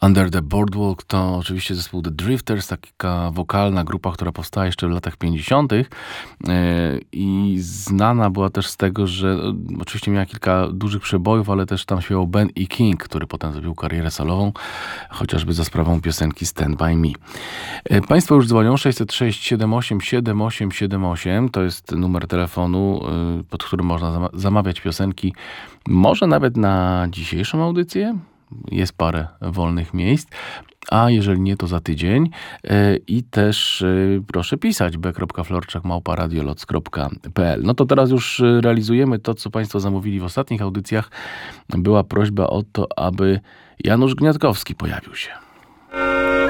Under the Boardwalk to oczywiście zespół The Drifters, taka wokalna grupa, która powstała jeszcze w latach 50. I znana była też z tego, że oczywiście miała kilka dużych przebojów, ale też tam śpiewał Ben E. King, który potem zrobił karierę solową, chociażby za sprawą piosenki Stand By Me. Państwo już dzwonią 606 78 7878, to jest numer telefonu, pod którym można zamawiać piosenki, może nawet na dzisiejszą audycję. Jest parę wolnych miejsc, a jeżeli nie, to za tydzień. I też proszę pisać b.florczak@radioloc.pl. No to teraz już realizujemy to, co Państwo zamówili w ostatnich audycjach. Była prośba o to, aby Janusz Gniatkowski pojawił się.